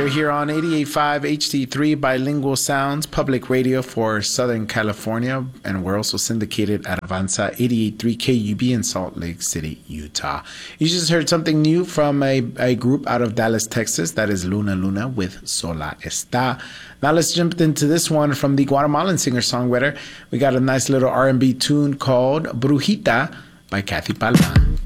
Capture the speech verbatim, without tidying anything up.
You're here on eighty-eight point five H T three Bilingual Sounds, public radio for Southern California. And we're also syndicated at Avanza eighty-eight point three K U B in Salt Lake City, Utah. You just heard something new from a, a group out of Dallas, Texas. That is Luna Luna with Sola Está. Now let's jump into this one from the Guatemalan singer-songwriter. We got a nice little R and B tune called Brujita by Kathy Palma.